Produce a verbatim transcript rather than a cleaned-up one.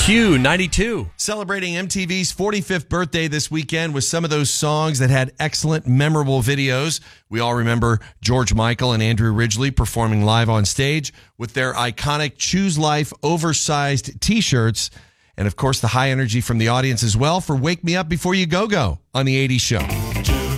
Q ninety-two. Celebrating M T V's forty-fifth birthday this weekend with some of those songs that had excellent, memorable videos. We all remember George Michael and Andrew Ridgeley performing live on stage with their iconic Choose Life oversized t-shirts. And, of course, the high energy from the audience as well for Wake Me Up Before You Go Go on The eighties Show.